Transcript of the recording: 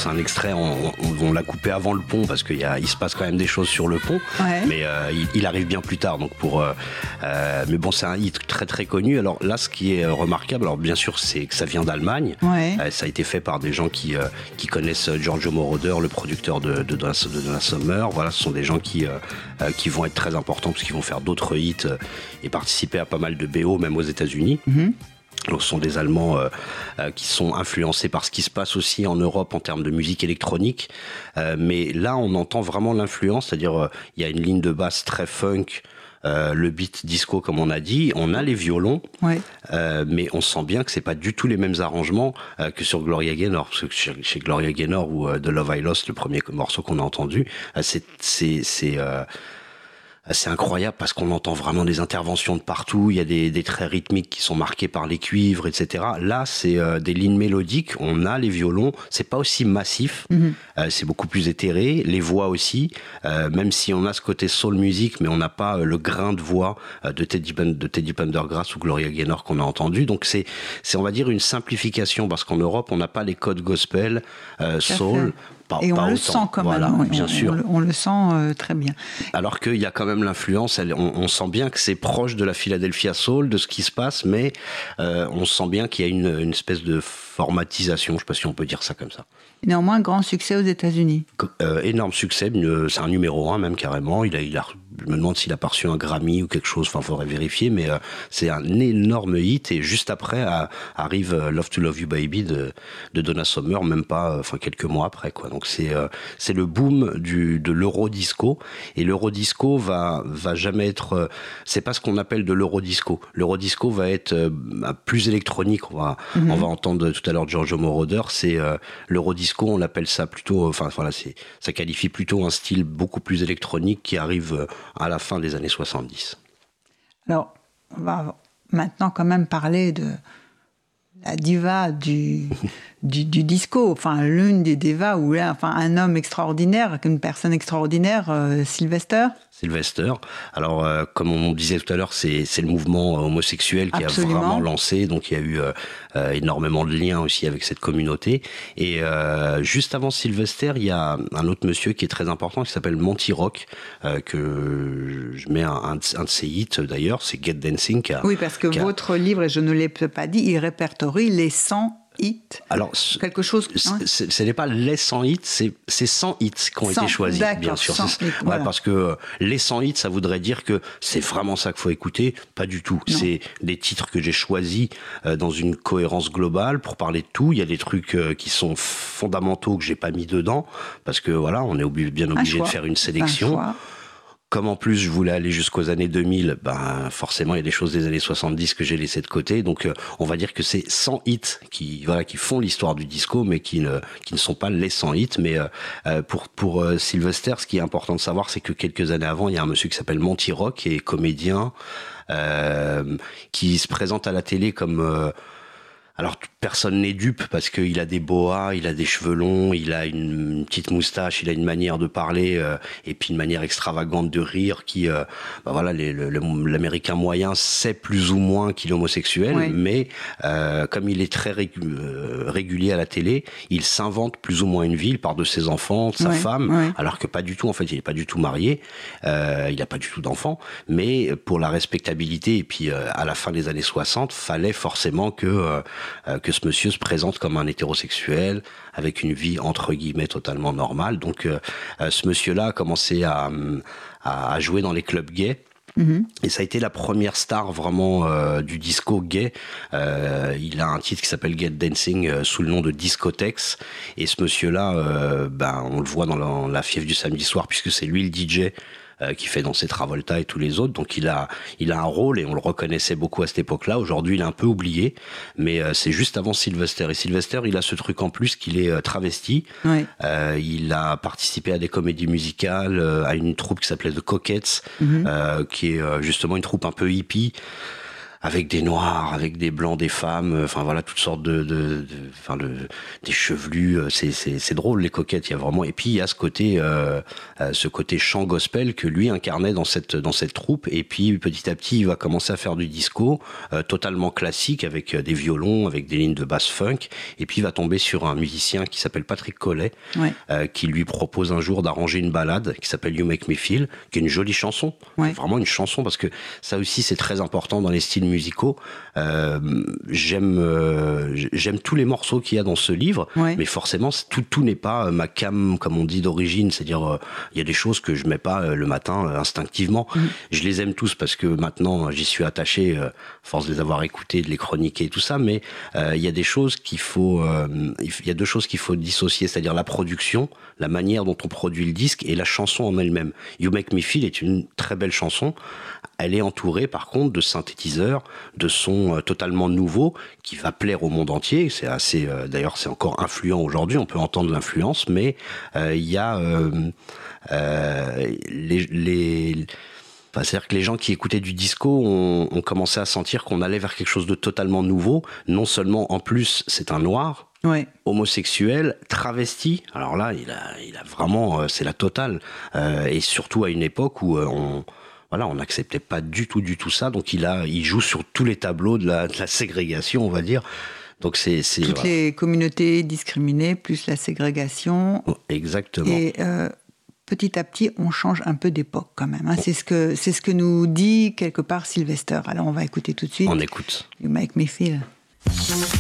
c'est un extrait, on l'a coupé avant le pont parce qu'il se passe quand même des choses sur le pont, mais il arrive bien plus tard. Donc mais bon, c'est un hit très très connu. Alors là, ce qui est remarquable, alors bien sûr, c'est que ça vient d'Allemagne. Ça a été fait par des gens qui connaissent Giorgio Moroder, le producteur de Donna Summer. Voilà, ce sont des gens qui vont être très importants parce qu'ils vont faire d'autres hits et participer à pas mal de BO, même aux États-Unis. Donc, ce sont des Allemands qui sont influencés par ce qui se passe aussi en Europe en termes de musique électronique. Mais là, on entend vraiment l'influence, c'est-à-dire il y a une ligne de basse très funk, le beat disco comme on a dit, on a les violons, mais on sent bien que c'est pas du tout les mêmes arrangements que sur Gloria Gaynor. Parce que chez Gloria Gaynor ou The Love I Lost, le premier morceau qu'on a entendu, c'est incroyable parce qu'on entend vraiment des interventions de partout, il y a des traits rythmiques qui sont marqués par les cuivres, etc. Là, c'est des lignes mélodiques, on a les violons, c'est pas aussi massif, c'est beaucoup plus éthéré, les voix aussi, même si on a ce côté soul music, mais on n'a pas le grain de voix de Teddy Pendergrass ou Gloria Gaynor qu'on a entendu. Donc c'est on va dire une simplification parce qu'en Europe, on n'a pas les codes gospel, soul. Et on le sent quand même, bien sûr. On le sent très bien. Alors qu'il y a quand même l'influence, on sent bien que c'est proche de la Philadelphia Soul, de ce qui se passe, mais on sent bien qu'il y a une espèce de formatisation, je ne sais pas si on peut dire ça comme ça. Néanmoins, grand succès aux États-Unis. Énorme succès, c'est un numéro 1 même carrément. Je me demande s'il a pas reçu un Grammy ou quelque chose, enfin il faudrait vérifier, mais c'est un énorme hit et juste après arrive Love to Love You Baby de Donna Summer, même pas, quelques mois après quoi. Donc c'est le boom de l'eurodisco et l'eurodisco va jamais être, c'est pas ce qu'on appelle de l'eurodisco. L'eurodisco va être plus électronique. On va entendre tout à l'heure Giorgio Moroder, c'est l'eurodisco, on l'appelle ça plutôt, ça qualifie plutôt un style beaucoup plus électronique qui arrive à la fin des années 70. Alors, on va maintenant quand même parler de la diva du disco, l'une des divas, ou un homme extraordinaire, une personne extraordinaire, Sylvester. Alors, comme on disait tout à l'heure, c'est le mouvement homosexuel qui Absolument. a vraiment lancé, donc il y a eu énormément de liens aussi avec cette communauté. Et juste avant Sylvester, il y a un autre monsieur qui est très important, qui s'appelle Monty Rock, que je mets un de ses hits d'ailleurs, c'est Get Dancing. Oui, parce que votre livre, et je ne l'ai pas dit, il répertorie les 100 hits. Alors, quelque chose. Ce n'est pas les 100 hits, c'est 100 hits qui ont été choisis, bien sûr. 100 hits, voilà. Parce que les 100 hits, ça voudrait dire que c'est vraiment ça qu'il faut écouter. Pas du tout. Non. C'est des titres que j'ai choisis dans une cohérence globale pour parler de tout. Il y a des trucs qui sont fondamentaux que j'ai pas mis dedans parce que voilà, on est bien obligé de faire une sélection. Comme en plus je voulais aller jusqu'aux années 2000, forcément il y a des choses des années 70 que j'ai laissées de côté. Donc on va dire que c'est 100 hits qui font l'histoire du disco, mais qui ne sont pas les 100 hits. Mais pour Sylvester, ce qui est important de savoir, c'est que quelques années avant, il y a un monsieur qui s'appelle Monty Rock, qui est comédien, qui se présente à la télé comme... Alors personne n'est dupe parce qu'il a des boas, il a des cheveux longs, il a une petite moustache, il a une manière de parler et puis une manière extravagante de rire qui, l'américain moyen sait plus ou moins qu'il est homosexuel, mais comme il est très régulier à la télé, il s'invente plus ou moins une vie, il parle de ses enfants, de sa femme, alors que pas du tout, en fait, il est pas du tout marié, il a pas du tout d'enfants, mais pour la respectabilité et puis à la fin des années 60, fallait forcément que ce monsieur se présente comme un hétérosexuel avec une vie entre guillemets totalement normale. Donc ce monsieur-là a commencé à jouer dans les clubs gays. Et ça a été la première star vraiment du disco gay. Il a un titre qui s'appelle Get Dancing sous le nom de Discotex. Et ce monsieur-là, on le voit dans la fièvre du samedi soir puisque c'est lui le DJ qui fait danser Travolta et tous les autres. Donc il a un rôle et on le reconnaissait beaucoup à cette époque-là. Aujourd'hui, il est un peu oublié, mais c'est juste avant Sylvester. Et Sylvester, il a ce truc en plus qu'il est travesti. Il a participé à des comédies musicales, à une troupe qui s'appelait The Coquettes, qui est justement une troupe un peu hippie. avec des noirs, avec des blancs, des femmes, enfin voilà, toutes sortes des chevelus, c'est drôle, les coquettes, il y a vraiment, et puis il y a ce côté chant gospel que lui incarnait dans cette troupe, et puis petit à petit il va commencer à faire du disco totalement classique, avec des violons, avec des lignes de basse funk, et puis il va tomber sur un musicien qui s'appelle Patrick Collet, qui lui propose un jour d'arranger une ballade qui s'appelle You Make Me Feel, qui est une jolie chanson, vraiment une chanson, parce que ça aussi c'est très important dans les styles musicaux. J'aime tous les morceaux qu'il y a dans ce livre, mais forcément tout n'est pas ma came, comme on dit, d'origine, c'est-à-dire il y a des choses que je mets pas le matin instinctivement. Je les aime tous parce que maintenant j'y suis attaché, force de les avoir écoutés, de les chroniquer et tout ça, mais il y a des choses il y a deux choses qu'il faut dissocier, c'est-à-dire la production, la manière dont on produit le disque, et la chanson en elle-même. You Make Me Feel est une très belle chanson. Elle est entourée par contre de synthétiseurs, de sons totalement nouveaux qui va plaire au monde entier. C'est assez, d'ailleurs, c'est encore influent aujourd'hui. On peut entendre l'influence, mais il y a c'est-à-dire que les gens qui écoutaient du disco ont commencé à sentir qu'on allait vers quelque chose de totalement nouveau. Non seulement, en plus, c'est un noir, homosexuel, travesti. Alors là, il a vraiment, c'est la totale. Et surtout à une époque où on n'acceptait pas du tout ça. Donc il joue sur tous les tableaux de la ségrégation, on va dire. Donc c'est toutes les communautés discriminées plus la ségrégation. Exactement. Et petit à petit, on change un peu d'époque quand même. Hein. C'est ce que nous dit quelque part Sylvester. Alors on va écouter tout de suite. On écoute. You Make Me Feel.